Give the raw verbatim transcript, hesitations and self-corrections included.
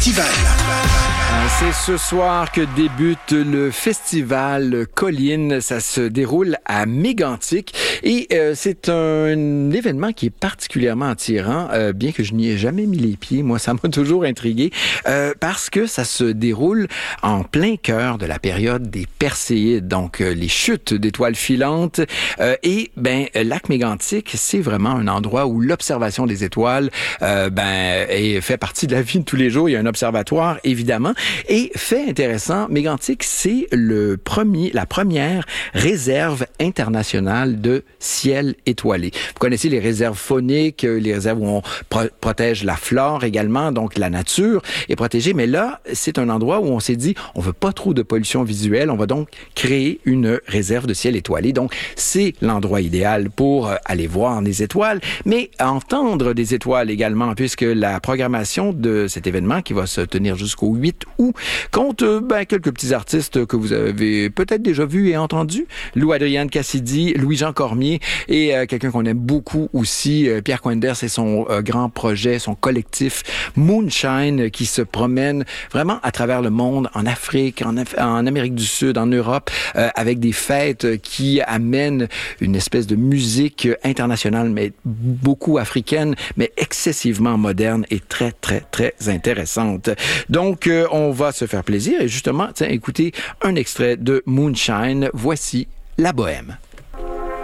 festival. C'est ce soir que débute le festival Colline. Ça se déroule à Mégantic et euh, c'est un événement qui est particulièrement attirant, euh, bien que je n'y ai jamais mis les pieds. Moi, ça m'a toujours intrigué euh, parce que ça se déroule en plein cœur de la période des Perséides, donc euh, les chutes d'étoiles filantes. Euh, et ben, lac Mégantic, c'est vraiment un endroit où l'observation des étoiles euh, ben, est, fait partie de la vie de tous les jours. Il y a un observatoire, évidemment. Et fait intéressant, Mégantic, c'est le premier, la première réserve internationale de ciel étoilé. Vous connaissez les réserves fauniques, les réserves où on pro- protège la flore également, donc la nature est protégée. Mais là, c'est un endroit où on s'est dit, on veut pas trop de pollution visuelle, on va donc créer une réserve de ciel étoilé. Donc, c'est l'endroit idéal pour aller voir des étoiles, mais entendre des étoiles également, puisque la programmation de cet événement qui va se tenir jusqu'au huit août compte ben, quelques petits artistes que vous avez peut-être déjà vus et entendus. Lou-Adrienne Cassidy, Louis-Jean Cormier et euh, quelqu'un qu'on aime beaucoup aussi, euh, Pierre Quenders et son euh, grand projet, son collectif Moonshine qui se promène vraiment à travers le monde, en Afrique, en, Af- en Amérique du Sud, en Europe, euh, avec des fêtes qui amènent une espèce de musique internationale, mais beaucoup africaine, mais excessivement moderne et très, très, très intéressante. Donc, euh, on va se faire plaisir et justement, tiens, écoutez un extrait de Moonshine. Voici La Bohème.